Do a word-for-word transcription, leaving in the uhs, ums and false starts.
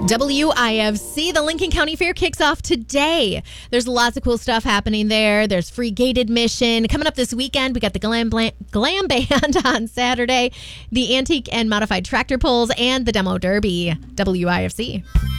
W I F C, the Lincoln County Fair, kicks off today. There's lots of cool stuff happening there. There's free gate admission. Coming up this weekend, we got the Glam, Bla- Glam Band on Saturday, the Antique and Modified Tractor Pulls, and the Demo Derby. W I F C.